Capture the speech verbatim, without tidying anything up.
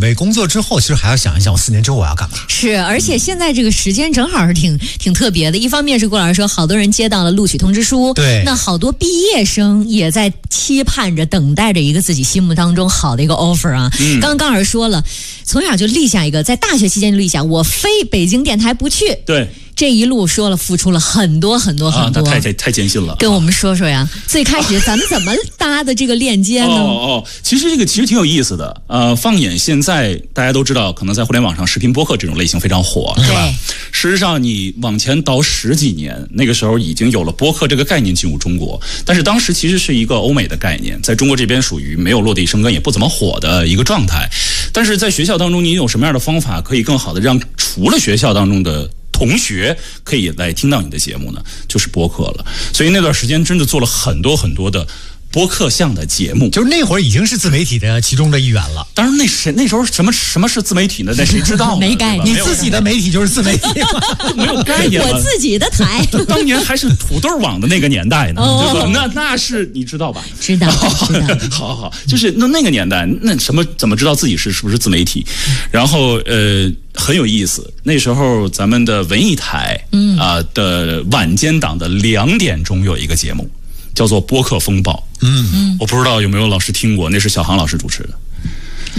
备工作之后，其实还要想一想，我四年之后我要干嘛？ 是，而且现在这个时间正好是挺挺特别的。一方面是郭老师说，好多人接到了录取通知书， 对， 那好多毕业生也在期盼着、等待着一个自己心目当中好的一个 offer 啊。嗯、刚刚高老师说了，从小就立下一个，在大学期间就立下，我非北京电台不去。 对。 这一路说了，付出了很多很多很多， 啊、太太太艰辛了。 跟我们说说呀，最开始咱们怎么搭的这个链接呢？ 哦哦，其实这个其实挺有意思的。呃，放眼现在大家都知道，可能在互联网上视频播客这种类型非常火，是吧？事实上，你往前倒十几年，那个时候已经有了播客这个概念进入中国，但是当时其实是一个欧美的概念，在中国这边属于没有落地生根，也不怎么火的一个状态。但是在学校当中，你有什么样的方法可以更好的让除了学校当中的同学可以来听到你的节目呢？就是播客了。所以那段时间真的做了很多很多的播客项的节目， 就是那会儿已经是自媒体的其中的一员了。 当然那谁那时候什么什么是自媒体呢？那谁知道呢？ 没概念， 你自己的媒体就是自媒体吗？ 没有概念。 我自己的台， 当年还是土豆网的那个年代呢， 哦、 对吧？那那是你知道吧？ 知道，知道。 好好好，就是那那个年代，那什么怎么知道自己是是不是自媒体？然后呃。很有意思，那时候咱们的文艺台，嗯啊、呃、的晚间档的两点钟有一个节目，叫做《播客风暴》。嗯嗯，我不知道有没有老师听过，那是小航老师主持的。